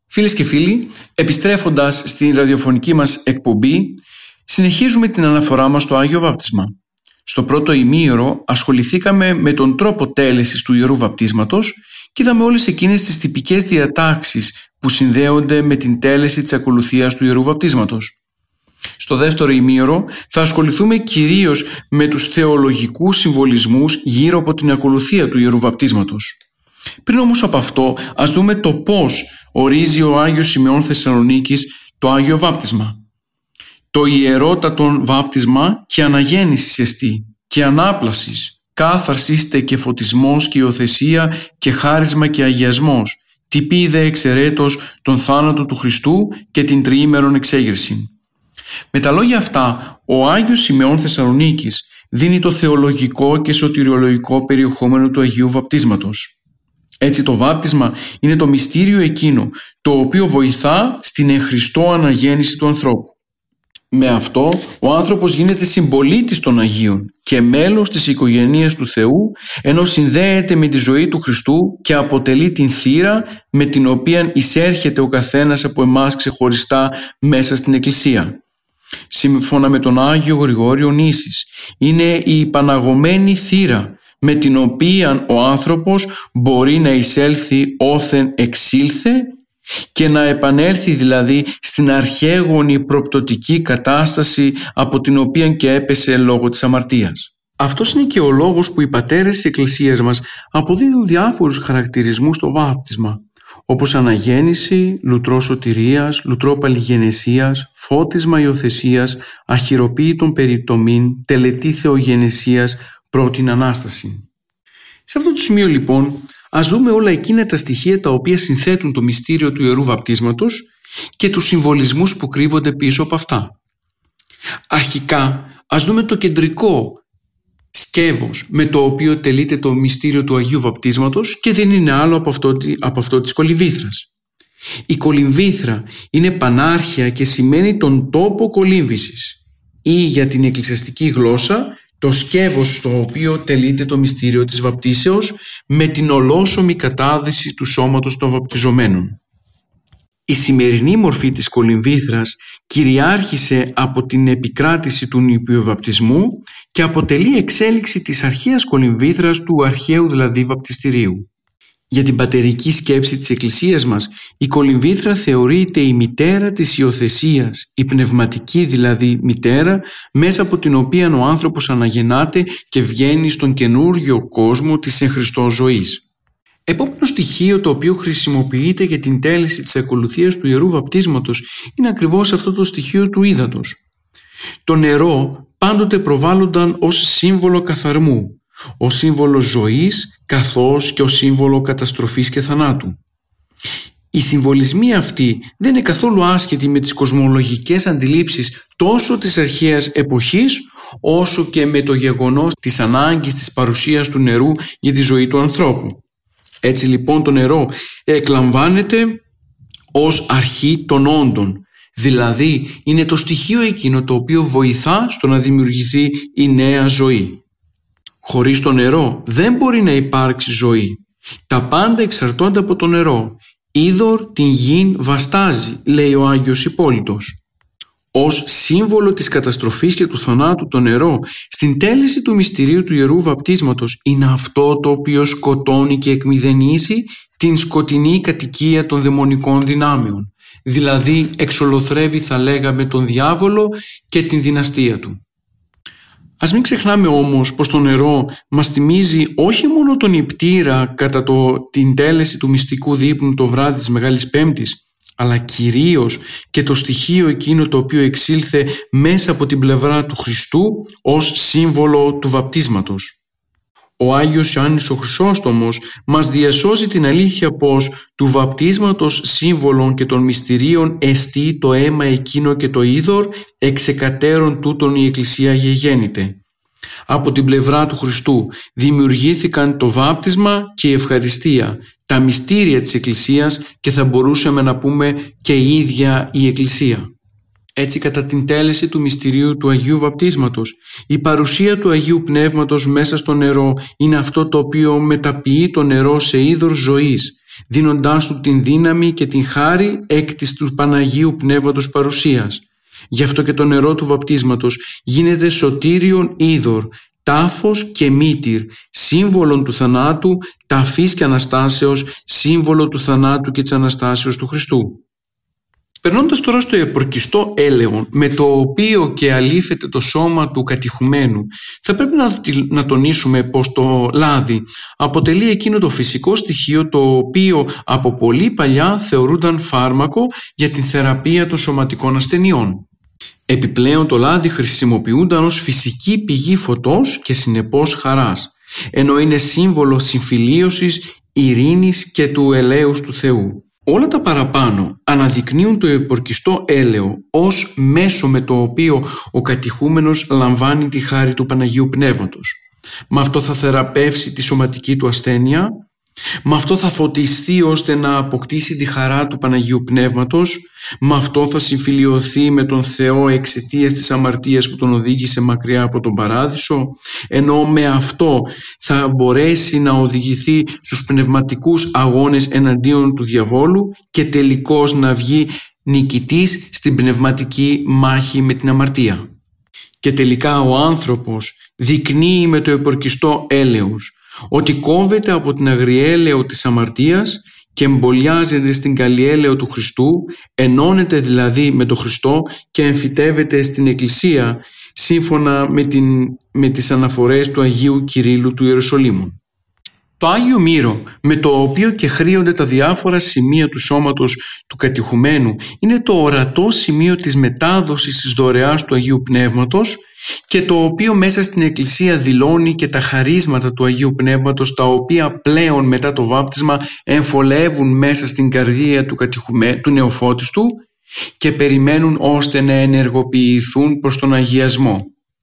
Φίλες και φίλοι, επιστρέφοντας στην ραδιοφωνική μας εκπομπή, συνεχίζουμε την αναφορά μας στο Άγιο Βάπτισμα. Στο πρώτο ημίωρο ασχοληθήκαμε με τον τρόπο τέλεσης του Ιερού Βαπτίσματος και είδαμε όλες εκείνες τις τυπικές διατάξεις που συνδέονται με την τέλεση της ακολουθίας του Ιερού Βαπτίσματος. Στο δεύτερο ημίωρο θα ασχοληθούμε κυρίως με τους θεολογικούς συμβολισμούς γύρω από την ακολουθία του Ιερού Βαπτίσματος. Πριν όμως από αυτό, ας δούμε το πώς ορίζει ο Άγιος Σημεών Θεσσαλονίκης το Άγιο Βάπτισμα. Το ιερότατον βάπτισμα και αναγέννησης εστί και ανάπλασης, κάθαρσης τε και φωτισμός και υιοθεσία και χάρισμα και αγιασμός, τυπή δε εξαιρέτως τον θάνατο του Χριστού και την τριήμερον εξέγερση. Με τα λόγια αυτά, ο Άγιος Σημεών Θεσσαλονίκης δίνει το θεολογικό και σωτηριολογικό περιεχόμενο του Αγίου Βαπτίσματος. Έτσι το βάπτισμα είναι το μυστήριο εκείνο το οποίο βοηθά στην εν Χριστώ αναγέννηση του ανθρώπου. Με αυτό ο άνθρωπος γίνεται συμπολίτης των Αγίων και μέλος της οικογένειας του Θεού, ενώ συνδέεται με τη ζωή του Χριστού και αποτελεί την θύρα με την οποία εισέρχεται ο καθένας από εμάς ξεχωριστά μέσα στην Εκκλησία. Σύμφωνα με τον Άγιο Γρηγόριο Νήσης, είναι η υπαναγωμένη θύρα με την οποία ο άνθρωπος μπορεί να εισέλθει όθεν εξήλθε και να επανέλθει δηλαδή στην αρχαίγονη προπτωτική κατάσταση από την οποία και έπεσε λόγω της αμαρτίας. Αυτός είναι και ο λόγος που οι πατέρες της Εκκλησίας μας αποδίδουν διάφορους χαρακτηρισμούς στο βάπτισμα, όπως αναγέννηση, λουτρό σωτηρίας, λουτρό παλιγενεσίας, φώτισμα υιοθεσίας, αχυροποίητον περιτομήν, τελετή θεογενεσίας, πρώτην Ανάσταση. Σε αυτό το σημείο λοιπόν ας δούμε όλα εκείνα τα στοιχεία τα οποία συνθέτουν το μυστήριο του Ιερού Βαπτίσματος και τους συμβολισμούς που κρύβονται πίσω από αυτά. Αρχικά ας δούμε το κεντρικό σκεύος με το οποίο τελείται το μυστήριο του Αγίου Βαπτίσματος και δεν είναι άλλο από αυτό της κολυμβήθρας. Η κολυμβήθρα είναι πανάρχια και σημαίνει τον τόπο κολύμβησης ή για την εκκλησιαστική γλώσσα το σκεύος στο οποίο τελείται το μυστήριο της βαπτίσεως με την ολόσωμη κατάδυση του σώματος των βαπτιζομένων. Η σημερινή μορφή της κολυμβήθρας κυριάρχησε από την επικράτηση του νηπιοβαπτισμού και αποτελεί εξέλιξη της αρχαίας κολυμβήθρας του αρχαίου δηλαδή βαπτιστηρίου. Για την πατερική σκέψη της Εκκλησίας μας, η κολυμβήθρα θεωρείται η μητέρα της υιοθεσίας, η πνευματική δηλαδή μητέρα, μέσα από την οποία ο άνθρωπος αναγεννάται και βγαίνει στον καινούργιο κόσμο της εν Χριστώ ζωής. Επόμενο στοιχείο το οποίο χρησιμοποιείται για την τέλεση της ακολουθίας του Ιερού Βαπτίσματος είναι ακριβώς αυτό το στοιχείο του ύδατος. Το νερό πάντοτε προβάλλονταν ως σύμβολο καθαρμού, ως σύμβολο ζωής καθώς και ως σύμβολο καταστροφής και θανάτου. Οι συμβολισμοί αυτοί δεν είναι καθόλου άσχετοι με τις κοσμολογικές αντιλήψεις τόσο της αρχαίας εποχής όσο και με το γεγονός της ανάγκης της παρουσίας του νερού για τη ζωή του ανθρώπου. Έτσι λοιπόν το νερό εκλαμβάνεται ως αρχή των όντων, δηλαδή είναι το στοιχείο εκείνο το οποίο βοηθά στο να δημιουργηθεί η νέα ζωή. Χωρίς το νερό δεν μπορεί να υπάρξει ζωή. Τα πάντα εξαρτώνται από το νερό. Είδωρ την γην βαστάζει, λέει ο Άγιος Υπόλυτος. Ως σύμβολο της καταστροφής και του θανάτου το νερό στην τέλεση του μυστηρίου του Ιερού Βαπτίσματος είναι αυτό το οποίο σκοτώνει και εκμηδενίζει την σκοτεινή κατοικία των δαιμονικών δυνάμεων, δηλαδή εξολοθρεύει θα λέγαμε τον διάβολο και την δυναστεία του. Ας μην ξεχνάμε όμως πως το νερό μας θυμίζει όχι μόνο τον υπτήρα κατά την τέλεση του μυστικού δείπνου το βράδυ της Μεγάλης Πέμπτης, αλλά κυρίως και το στοιχείο εκείνο το οποίο εξήλθε μέσα από την πλευρά του Χριστού ως σύμβολο του βαπτίσματος. Ο Άγιος Ιωάννης ο Χρυσόστομος μας διασώζει την αλήθεια πως του βαπτίσματος σύμβολων και των μυστηρίων εστί το αίμα εκείνο και το είδωρ εξεκατέρων τούτων η Εκκλησία γεγέννηται. Από την πλευρά του Χριστού δημιουργήθηκαν το βάπτισμα και η ευχαριστία, τα μυστήρια της Εκκλησίας και θα μπορούσαμε να πούμε και η ίδια η Εκκλησία. Έτσι κατά την τέλεση του μυστηρίου του Αγίου Βαπτίσματος, η παρουσία του Αγίου Πνεύματος μέσα στο νερό είναι αυτό το οποίο μεταποιεί το νερό σε είδωρ ζωής δίνοντάς του την δύναμη και την χάρη εκ της του Παναγίου Πνεύματος παρουσίας. Γι' αυτό και το νερό του βαπτίσματος γίνεται σωτήριον είδωρ, τάφος και μύτηρ, σύμβολον του θανάτου, ταφής και Αναστάσεως, σύμβολο του θανάτου και της Αναστάσεως του Χριστού. Περνώντας τώρα στο επορκιστό έλεον, με το οποίο και αλήφεται το σώμα του κατηχουμένου, θα πρέπει να τονίσουμε πως το λάδι αποτελεί εκείνο το φυσικό στοιχείο το οποίο από πολύ παλιά θεωρούνταν φάρμακο για την θεραπεία των σωματικών ασθενειών. Επιπλέον το λάδι χρησιμοποιούνταν ως φυσική πηγή φωτός και συνεπώς χαράς, ενώ είναι σύμβολο συμφιλίωσης, ειρήνης και του ελέους του Θεού. Όλα τα παραπάνω αναδεικνύουν το επορκιστό έλαιο ως μέσο με το οποίο ο κατηχούμενος λαμβάνει τη χάρη του Παναγίου Πνεύματος. Με αυτό θα θεραπεύσει τη σωματική του ασθένεια, με αυτό θα φωτιστεί ώστε να αποκτήσει τη χαρά του Παναγίου Πνεύματος, με αυτό θα συμφιλιωθεί με τον Θεό εξαιτίας της αμαρτίας που τον οδήγησε μακριά από τον Παράδεισο, ενώ με αυτό θα μπορέσει να οδηγηθεί στους πνευματικούς αγώνες εναντίον του διαβόλου και τελικώς να βγει νικητής στην πνευματική μάχη με την αμαρτία. Και τελικά ο άνθρωπος δεικνύει με το επορκιστό έλεος ότι κόβεται από την αγριέλαιο της αμαρτίας και εμπολιάζεται στην καλλιέλαιο του Χριστού, ενώνεται δηλαδή με τον Χριστό και εμφυτεύεται στην Εκκλησία σύμφωνα με τις αναφορές του Αγίου Κυρίλλου του Ιεροσολύμου. Το Άγιο Μύρο, με το οποίο και χρείονται τα διάφορα σημεία του σώματος του κατηχουμένου, είναι το ορατό σημείο της μετάδοσης της δωρεάς του Αγίου Πνεύματος και το οποίο μέσα στην Εκκλησία δηλώνει και τα χαρίσματα του Αγίου Πνεύματος, τα οποία πλέον μετά το βάπτισμα εμφολεύουν μέσα στην καρδία του νεοφώτιστου και περιμένουν ώστε να ενεργοποιηθούν προς τον αγιασμό.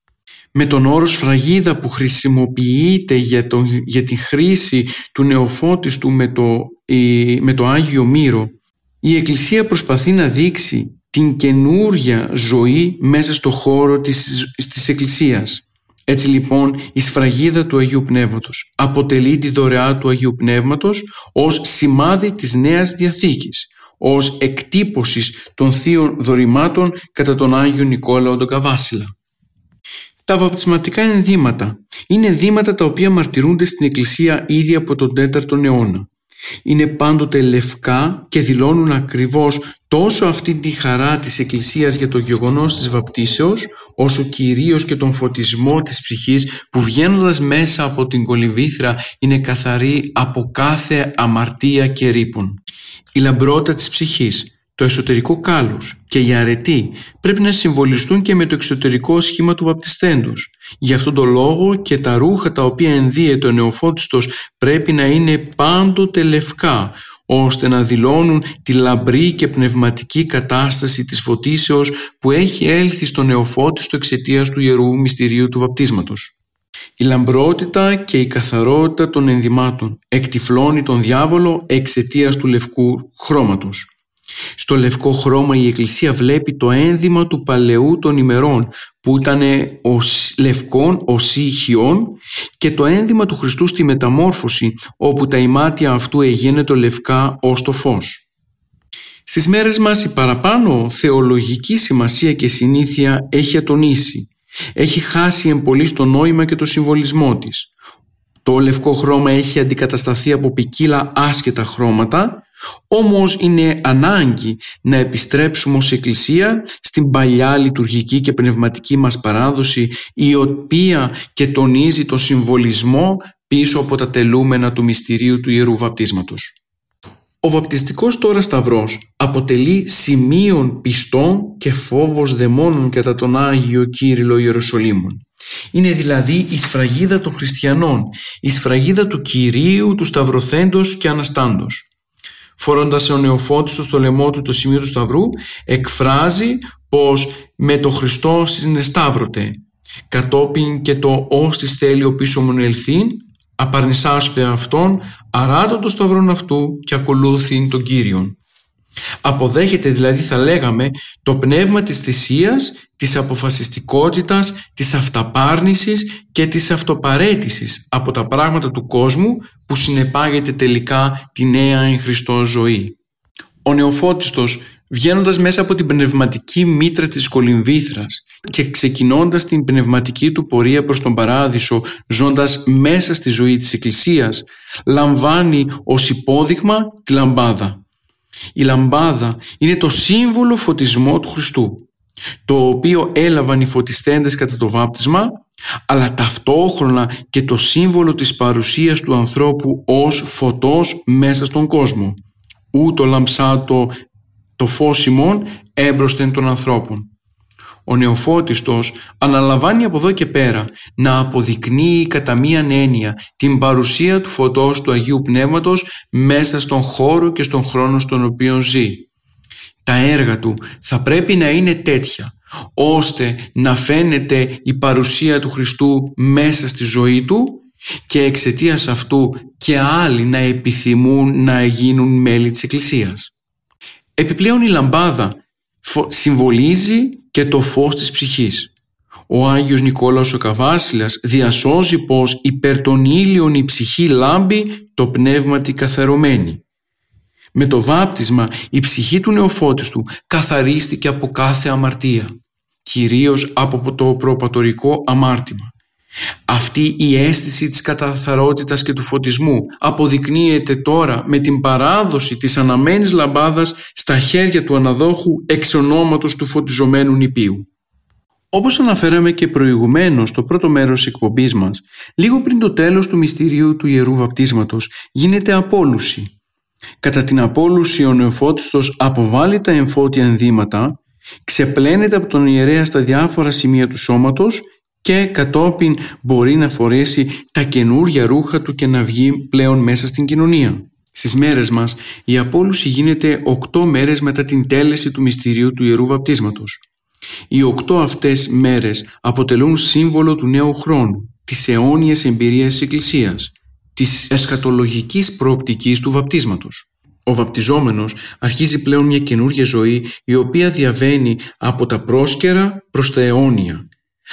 Με τον όρο σφραγίδα που χρησιμοποιείται για τη χρήση του νεοφώτιστου με το Άγιο Μύρο, η Εκκλησία προσπαθεί να δείξει την καινούρια ζωή μέσα στο χώρο της Εκκλησίας. Έτσι λοιπόν η σφραγίδα του Αγίου Πνεύματος αποτελεί τη δωρεά του Αγίου Πνεύματος ως σημάδι της Νέας Διαθήκης, ως εκτύπωσης των θείων δωρημάτων κατά τον Άγιο Νικόλαο τον Καβάσιλα. Τα βαπτισματικά ενδύματα είναι ενδύματα τα οποία μαρτυρούνται στην Εκκλησία ήδη από τον 4ο αιώνα. Είναι πάντοτε λευκά και δηλώνουν ακριβώς τόσο αυτή τη χαρά της Εκκλησίας για το γεγονός της βαπτίσεως, όσο κυρίως και τον φωτισμό της ψυχής που βγαίνοντας μέσα από την κολυμβήθρα είναι καθαρή από κάθε αμαρτία και ρήπον. Η λαμπρότητα της ψυχής, το εσωτερικό κάλος και η αρετή πρέπει να συμβολιστούν και με το εξωτερικό σχήμα του βαπτιστέντος. Γι' αυτόν τον λόγο και τα ρούχα τα οποία ενδύεται ο νεοφώτιστος πρέπει να είναι πάντοτε λευκά, ώστε να δηλώνουν τη λαμπρή και πνευματική κατάσταση της φωτίσεως που έχει έλθει στο νεοφώτιστο εξαιτίας του Ιερού Μυστηρίου του Βαπτίσματος. Η λαμπρότητα και η καθαρότητα των ενδυμάτων εκτυφλώνει τον διάβολο εξαιτίας του λευκού χρώματος. Στο λευκό χρώμα η Εκκλησία βλέπει το ένδυμα του παλαιού των ημερών που ήταν λευκόν οσί χιών και το ένδυμα του Χριστού στη μεταμόρφωση όπου τα ημάτια αυτού εγένετο λευκά ως το φως. Στις μέρες μας η παραπάνω θεολογική σημασία και συνήθεια έχει ατονίσει. Έχει χάσει εμπολής το νόημα και το συμβολισμό της. Το λευκό χρώμα έχει αντικατασταθεί από ποικίλα άσχετα χρώματα, όμως είναι ανάγκη να επιστρέψουμε ως Εκκλησία στην παλιά λειτουργική και πνευματική μας παράδοση, η οποία και τονίζει το συμβολισμό πίσω από τα τελούμενα του μυστηρίου του Ιερού Βαπτίσματος. Ο βαπτιστικός τώρα σταυρός αποτελεί σημείον πιστών και φόβος δαιμόνων κατά τον Άγιο Κύριλλο Ιεροσολύμων. Είναι δηλαδή η σφραγίδα των χριστιανών, η σφραγίδα του Κυρίου, του Σταυρωθέντος και Αναστάντος. Φορώντας ο νεοφώτιστος στο λαιμό του το σημείο του Σταυρού, εκφράζει πως με το Χριστό συνεσταύρωτε. Κατόπιν και το «ως της θέλει ο πίσω μου ελθύν», απαρνησάσπε αυτόν, αράτω το σταυρόν αυτού και ακολούθην τον Κύριον. Αποδέχεται δηλαδή, θα λέγαμε, το πνεύμα της θυσίας, της αποφασιστικότητας, της αυταπάρνησης και της αυτοπαραίτησης από τα πράγματα του κόσμου που συνεπάγεται τελικά τη νέα εν Χριστώ ζωή. Ο νεοφώτιστος, βγαίνοντας μέσα από την πνευματική μήτρα της κολυμβήθρας και ξεκινώντας την πνευματική του πορεία προς τον παράδεισο, ζώντας μέσα στη ζωή της Εκκλησίας, λαμβάνει ως υπόδειγμα τη λαμπάδα. Η λαμπάδα είναι το σύμβολο φωτισμό του Χριστού, το οποίο έλαβαν οι φωτιστέντες κατά το βάπτισμα, αλλά ταυτόχρονα και το σύμβολο της παρουσίας του ανθρώπου ως φωτός μέσα στον κόσμο. Ούτω λαμψάτο το φως ημών έμπροσθεν των ανθρώπων. Ο νεοφώτιστος αναλαμβάνει από εδώ και πέρα να αποδεικνύει κατά μίαν έννοια την παρουσία του φωτός του Αγίου Πνεύματος μέσα στον χώρο και στον χρόνο στον οποίο ζει. Τα έργα του θα πρέπει να είναι τέτοια ώστε να φαίνεται η παρουσία του Χριστού μέσα στη ζωή του και εξαιτίας αυτού και άλλοι να επιθυμούν να γίνουν μέλη της Εκκλησίας. Επιπλέον η λαμπάδα συμβολίζει και το φως της ψυχής. Ο Άγιος Νικόλαος ο Καβάσιλας διασώζει πως υπέρ των ήλιων η ψυχή λάμπει, το πνεύμα τη καθαρωμένη. Με το βάπτισμα η ψυχή του νεοφώτιστου καθαρίστηκε από κάθε αμαρτία, κυρίως από το προπατορικό αμάρτημα. Αυτή η αίσθηση της καθαρότητας και του φωτισμού αποδεικνύεται τώρα με την παράδοση της αναμένης λαμπάδας στα χέρια του αναδόχου εξ ονόματος του φωτιζομένου νηπίου. Όπως αναφέραμε και προηγουμένως στο πρώτο μέρος της εκπομπής μας, λίγο πριν το τέλος του μυστηρίου του Ιερού Βαπτίσματος γίνεται απόλουση. Κατά την απόλουση ο νεοφώτιστος αποβάλλει τα εμφώτια ενδύματα, ξεπλένεται από τον ιερέα στα διάφορα σημεία του σώματος και κατόπιν μπορεί να φορέσει τα καινούρια ρούχα του και να βγει πλέον μέσα στην κοινωνία. Στις μέρες μας η απόλουση γίνεται 8 μέρες μετά την τέλεση του μυστηρίου του Ιερού Βαπτίσματος. Οι 8 αυτές μέρες αποτελούν σύμβολο του νέου χρόνου, της αιώνιας εμπειρίας της Εκκλησίας, της εσχατολογικής προοπτικής του βαπτίσματος. Ο βαπτιζόμενος αρχίζει πλέον μια καινούργια ζωή η οποία διαβαίνει από τα πρόσκαιρα προς τα αιώνια.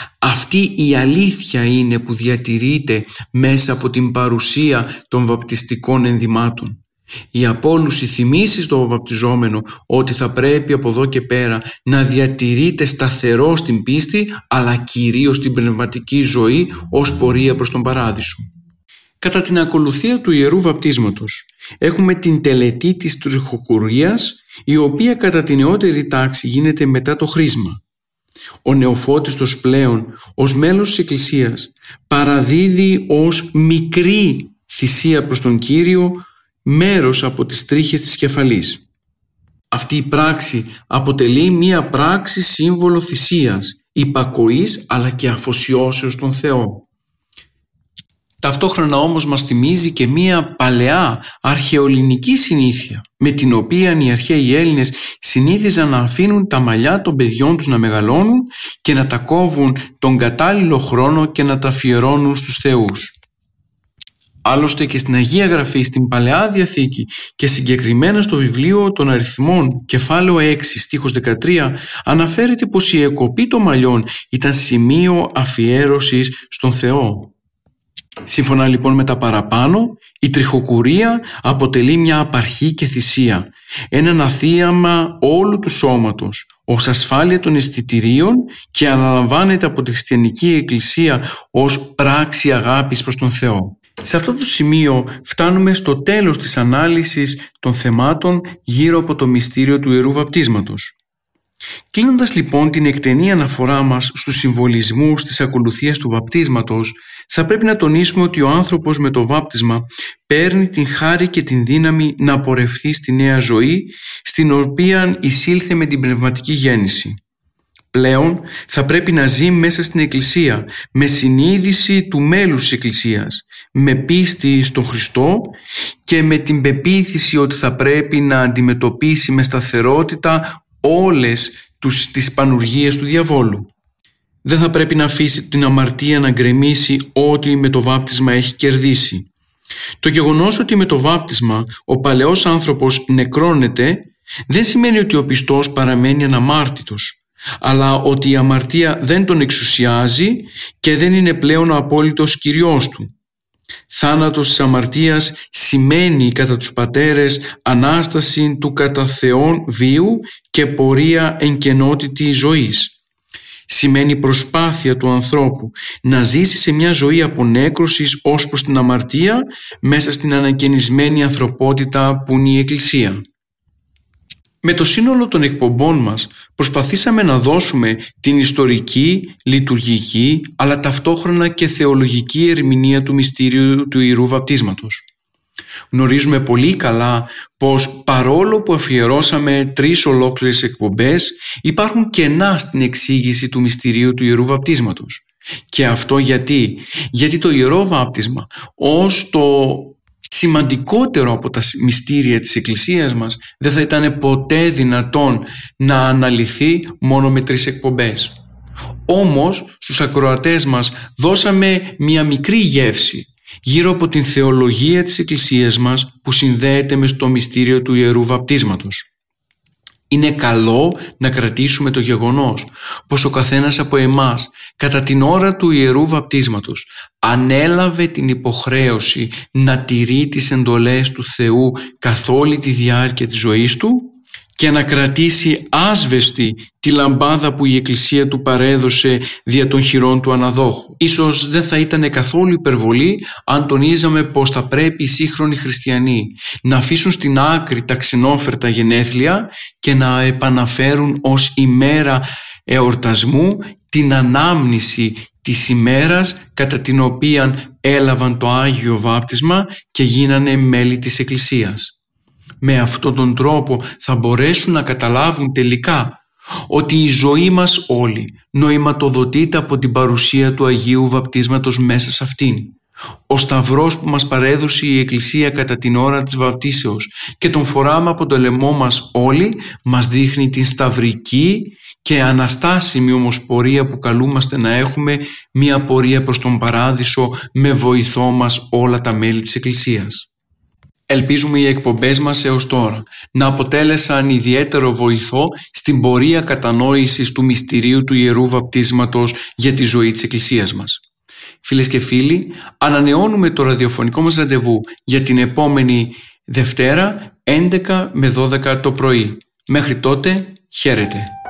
Αυτή η αλήθεια είναι που διατηρείται μέσα από την παρουσία των βαπτιστικών ενδυμάτων. Η απόλουση θυμίσει στο βαπτιζόμενο ότι θα πρέπει από εδώ και πέρα να διατηρείται σταθερό στην πίστη αλλά κυρίως στην πνευματική ζωή ως πορεία προς τον παράδεισο. Κατά την ακολουθία του Ιερού Βαπτίσματος έχουμε την τελετή της τριχοκουρίας, η οποία κατά την νεότερη τάξη γίνεται μετά το χρίσμα. Ο νεοφώτιστος πλέον ως μέλος της Εκκλησίας παραδίδει ως μικρή θυσία προς τον Κύριο μέρος από τις τρίχες της κεφαλής. Αυτή η πράξη αποτελεί μία πράξη σύμβολο θυσίας, υπακοής αλλά και αφοσιώσεως στον Θεό. Ταυτόχρονα όμως μας θυμίζει και μία παλαιά αρχαιοελληνική συνήθεια με την οποία οι αρχαίοι Έλληνες συνήθιζαν να αφήνουν τα μαλλιά των παιδιών τους να μεγαλώνουν και να τα κόβουν τον κατάλληλο χρόνο και να τα αφιερώνουν στους θεούς. Άλλωστε και στην Αγία Γραφή, στην Παλαιά Διαθήκη και συγκεκριμένα στο βιβλίο των Αριθμών, κεφάλαιο 6, στίχος 13, αναφέρεται πως η εκοπή των μαλλιών ήταν σημείο αφιέρωσης στον Θεό. Σύμφωνα λοιπόν με τα παραπάνω, η τριχοκουρία αποτελεί μια απαρχή και θυσία, έναν αθίαμα όλου του σώματος, ως ασφάλεια των αισθητηρίων και αναλαμβάνεται από τη χριστιανική εκκλησία ως πράξη αγάπης προς τον Θεό. Σε αυτό το σημείο φτάνουμε στο τέλος της ανάλυσης των θεμάτων γύρω από το μυστήριο του Ιερού Βαπτίσματος. Κλείνοντας λοιπόν την εκτενή αναφορά μας στους συμβολισμούς της ακολουθίας του βαπτίσματος, θα πρέπει να τονίσουμε ότι ο άνθρωπος με το βάπτισμα παίρνει την χάρη και την δύναμη να πορευθεί στη νέα ζωή, στην οποία εισήλθε με την πνευματική γέννηση. Πλέον θα πρέπει να ζει μέσα στην Εκκλησία, με συνείδηση του μέλους της Εκκλησίας, με πίστη στον Χριστό και με την πεποίθηση ότι θα πρέπει να αντιμετωπίσει με σταθερότητα όλες τις πανουργίες του διαβόλου. Δεν θα πρέπει να αφήσει την αμαρτία να γκρεμίσει ό,τι με το βάπτισμα έχει κερδίσει. Το γεγονός ότι με το βάπτισμα ο παλαιός άνθρωπος νεκρώνεται δεν σημαίνει ότι ο πιστός παραμένει αναμάρτητος, αλλά ότι η αμαρτία δεν τον εξουσιάζει και δεν είναι πλέον ο απόλυτος κυριός του. Θάνατος της αμαρτίας σημαίνει κατά τους πατέρες ανάσταση του κατά Θεόν βίου και πορεία εν κενότητη ζωής. Σημαίνει προσπάθεια του ανθρώπου να ζήσει σε μια ζωή απονέκρωσης ως προς την αμαρτία μέσα στην ανακαινισμένη ανθρωπότητα που είναι η Εκκλησία. Με το σύνολο των εκπομπών μας προσπαθήσαμε να δώσουμε την ιστορική, λειτουργική αλλά ταυτόχρονα και θεολογική ερμηνεία του μυστήριου του Ιερού Βαπτίσματος. Γνωρίζουμε πολύ καλά πως παρόλο που αφιερώσαμε 3 ολόκληρες εκπομπές, υπάρχουν κενά στην εξήγηση του μυστηρίου του Ιερού Βαπτίσματος. Και αυτό γιατί το Ιερό Βάπτισμα ως το σημαντικότερο από τα μυστήρια της Εκκλησίας μας δεν θα ήταν ποτέ δυνατόν να αναλυθεί μόνο με 3 εκπομπές. Όμως στους ακροατές μας δώσαμε μια μικρή γεύση γύρω από την θεολογία της Εκκλησίας μας που συνδέεται με στο μυστήριο του Ιερού Βαπτίσματος. Είναι καλό να κρατήσουμε το γεγονός πως ο καθένας από εμάς κατά την ώρα του Ιερού Βαπτίσματος ανέλαβε την υποχρέωση να τηρεί τις εντολές του Θεού καθ' όλη τη διάρκεια της ζωής του και να κρατήσει άσβεστη τη λαμπάδα που η Εκκλησία του παρέδωσε δια των χειρών του αναδόχου. Ίσως δεν θα ήταν καθόλου υπερβολή αν τονίζαμε πως θα πρέπει οι σύγχρονοι χριστιανοί να αφήσουν στην άκρη τα ξενόφερτα γενέθλια και να επαναφέρουν ως ημέρα εορτασμού την ανάμνηση της ημέρας κατά την οποία έλαβαν το Άγιο Βάπτισμα και γίνανε μέλη της Εκκλησίας. Με αυτόν τον τρόπο θα μπορέσουν να καταλάβουν τελικά ότι η ζωή μας όλη νοηματοδοτείται από την παρουσία του Αγίου Βαπτίσματος μέσα σε αυτήν. Ο σταυρός που μας παρέδωσε η Εκκλησία κατά την ώρα της βαπτίσεως και τον φοράμε από το λαιμό μας όλοι μας δείχνει την σταυρική και αναστάσιμη όμως πορεία που καλούμαστε να έχουμε, μια πορεία προς τον Παράδεισο με βοηθό μας όλα τα μέλη της Εκκλησίας. Ελπίζουμε οι εκπομπές μας έως τώρα να αποτέλεσαν ιδιαίτερο βοηθό στην πορεία κατανόησης του μυστηρίου του Ιερού Βαπτίσματος για τη ζωή της Εκκλησίας μας. Φίλες και φίλοι, ανανεώνουμε το ραδιοφωνικό μας ραντεβού για την επόμενη Δευτέρα 11 με 12 το πρωί. Μέχρι τότε, χαίρετε.